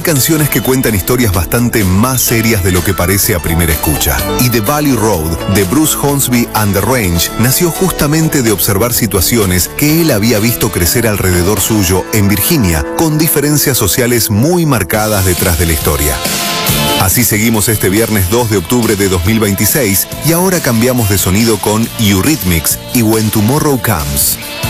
hay canciones que cuentan historias bastante más serias de lo que parece a primera escucha. Y The Valley Road, de Bruce Hornsby and the Range, nació justamente de observar situaciones que él había visto crecer alrededor suyo en Virginia, con diferencias sociales muy marcadas detrás de la historia. Así seguimos este viernes 2 de octubre de 2026 y ahora cambiamos de sonido con Eurythmics y When Tomorrow Comes.